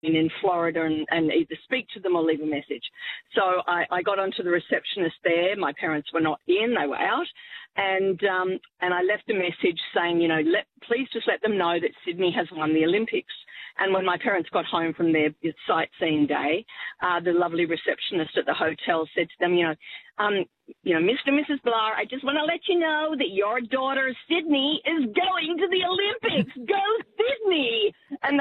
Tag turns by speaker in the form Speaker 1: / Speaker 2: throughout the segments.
Speaker 1: in Florida and either speak to them or leave a message. So I got onto the receptionist there. My parents were not in, they were out. And I left a message saying, please just let them know that Sydney has won the Olympics. And when my parents got home from their sightseeing day, the lovely receptionist at the hotel said to them, Mr. and Mrs. Blar, I just want to let you know that your daughter Sydney is going to the Olympics. Go Sydney!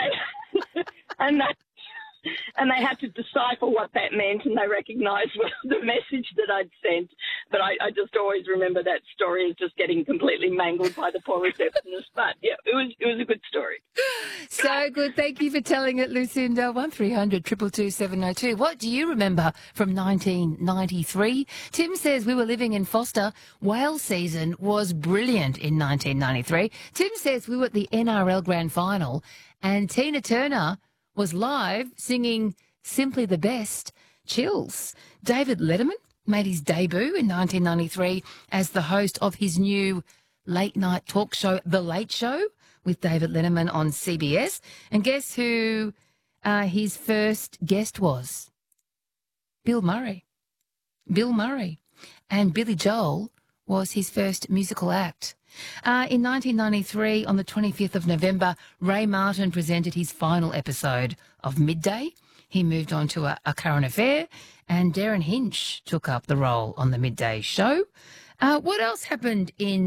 Speaker 1: And they had to decipher what that meant, and they recognised the message that I'd sent. But I just always remember that story as just getting completely mangled by the poor receptionist. But yeah, it was a good story.
Speaker 2: So good. Thank you for telling it, Lucinda. 1300 222 702. What do you remember from 1993? Tim says we were living in Foster. Whale season was brilliant in 1993. Tim says we were at the NRL Grand Final, and Tina Turner was live singing Simply the Best. Chills. David Letterman made his debut in 1993 as the host of his new late-night talk show, The Late Show, with David Letterman on CBS. And guess who his first guest was? Bill Murray. Bill Murray. And Billy Joel was his first musical act. In 1993, on the 25th of November, Ray Martin presented his final episode of Midday. He moved on to a current affair, and Darren Hinch took up the role on the Midday show. What else happened in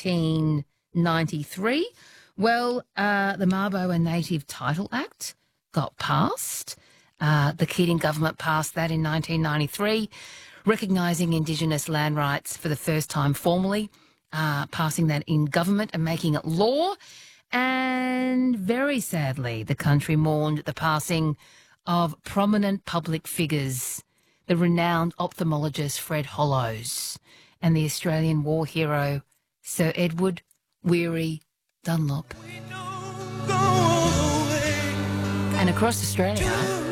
Speaker 2: 1993? Well, the Mabo and Native Title Act got passed. The Keating government passed that in 1993, recognising Indigenous land rights for the first time formally, passing that in government and making it law. And very sadly, the country mourned the passing of prominent public figures, the renowned ophthalmologist Fred Hollows and the Australian war hero Sir Edward Weary Dunlop. And across Australia,